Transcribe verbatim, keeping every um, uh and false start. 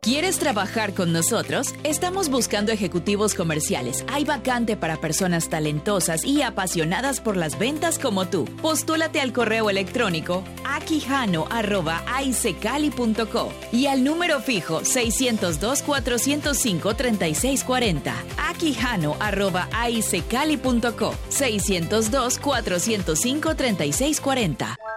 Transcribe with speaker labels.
Speaker 1: ¿Quieres trabajar con nosotros? Estamos buscando ejecutivos comerciales. Hay vacante para personas talentosas y apasionadas por las ventas como tú. Postúlate al correo electrónico aquijano arroba aicecali punto co y al número fijo seiscientos dos, cuatrocientos cinco, treinta y seis cuarenta. aquijano arroba aicecali punto co seiscientos dos, cuatrocientos cinco, treinta y seis cuarenta.